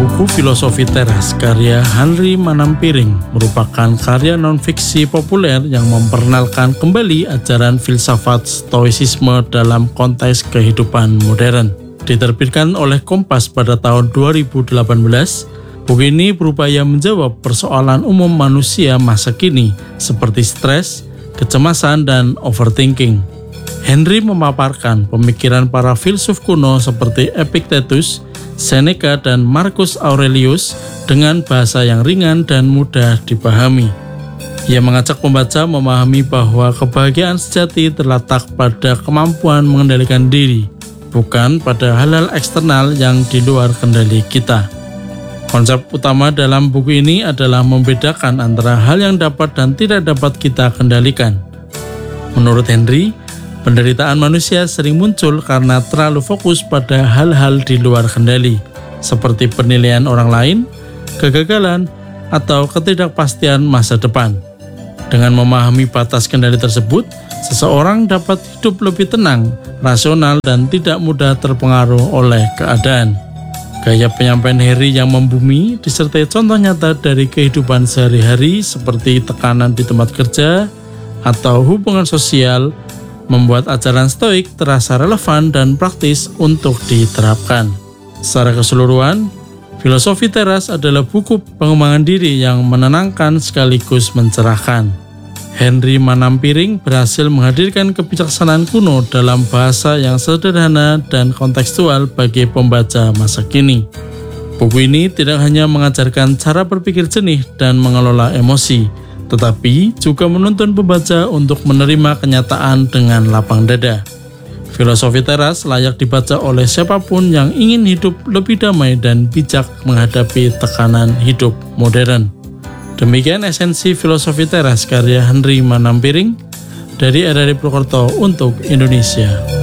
Buku Filosofi Teras karya Henry Manampiring merupakan karya non-fiksi populer yang memperkenalkan kembali ajaran filsafat stoicisme dalam konteks kehidupan modern. Diterbitkan oleh Kompas pada tahun 2018, buku ini berupaya menjawab persoalan umum manusia masa kini seperti stres, kecemasan, dan overthinking. Henry memaparkan pemikiran para filsuf kuno seperti Epictetus, Seneca, dan Marcus Aurelius dengan bahasa yang ringan dan mudah dipahami. Ia mengajak pembaca memahami bahwa kebahagiaan sejati terletak pada kemampuan mengendalikan diri, bukan pada hal-hal eksternal yang di luar kendali kita. Konsep utama dalam buku ini adalah membedakan antara hal yang dapat dan tidak dapat kita kendalikan. Menurut Henry, penderitaan manusia sering muncul karena terlalu fokus pada hal-hal di luar kendali, seperti penilaian orang lain, kegagalan, atau ketidakpastian masa depan. Dengan memahami batas kendali tersebut, seseorang dapat hidup lebih tenang, rasional, dan tidak mudah terpengaruh oleh keadaan. Gaya penyampaian Henry yang membumi disertai contoh nyata dari kehidupan sehari-hari seperti tekanan di tempat kerja atau hubungan sosial, membuat ajaran stoik terasa relevan dan praktis untuk diterapkan. Secara keseluruhan, Filosofi Teras adalah buku pengembangan diri yang menenangkan sekaligus mencerahkan. Henry Manampiring berhasil menghadirkan kebijaksanaan kuno dalam bahasa yang sederhana dan kontekstual bagi pembaca masa kini. Buku ini tidak hanya mengajarkan cara berpikir jernih dan mengelola emosi, tetapi juga menuntun pembaca untuk menerima kenyataan dengan lapang dada. Filosofi Teras layak dibaca oleh siapapun yang ingin hidup lebih damai dan bijak menghadapi tekanan hidup modern. Demikian esensi Filosofi Teras karya Henry Manampiring dari RRI Purwokerto untuk Indonesia.